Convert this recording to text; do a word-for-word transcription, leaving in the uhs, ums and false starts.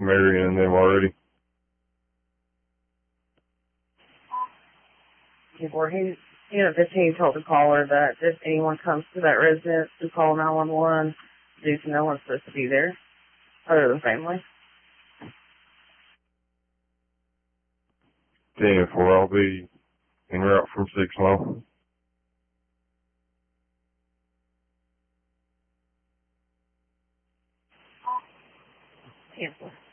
Marion and them already. Before he, you know, fifteen told the caller that if anyone comes to that residence to call nine one one, due to no one's supposed to be there other than family. ten four, I'll be en route from six mile. ten four.